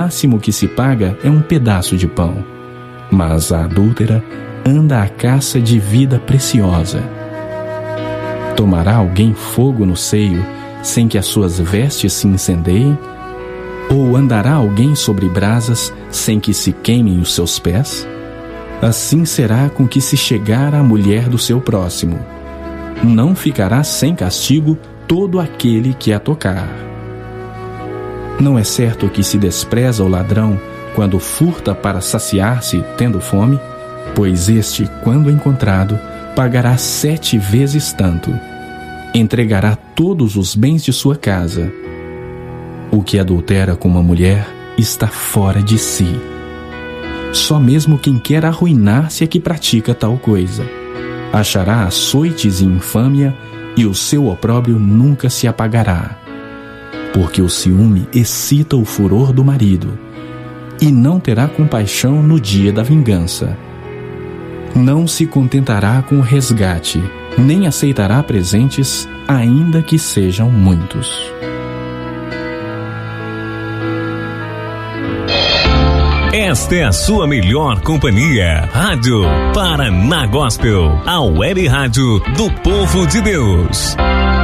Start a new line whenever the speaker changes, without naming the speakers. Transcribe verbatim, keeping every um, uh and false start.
máximo que se paga é um pedaço de pão. Mas a adúltera anda à caça de vida preciosa. Tomará alguém fogo no seio sem que as suas vestes se incendeiem? Ou andará alguém sobre brasas sem que se queimem os seus pés? Assim será com que se chegar à mulher do seu próximo. Não ficará sem castigo todo aquele que a tocar. Não é certo que se despreza o ladrão quando furta para saciar-se tendo fome? Pois este, quando encontrado, pagará sete vezes tanto. Entregará todos os bens de sua casa. O que adultera com uma mulher está fora de si. Só mesmo quem quer arruinar-se é que pratica tal coisa. Achará açoites e infâmia, e o seu opróbrio nunca se apagará. Porque o ciúme excita o furor do marido, e não terá compaixão no dia da vingança. Não se contentará com o resgate, nem aceitará presentes, ainda que sejam muitos.
Esta é a sua melhor companhia. Rádio Paraná Gospel, a web rádio do povo de Deus.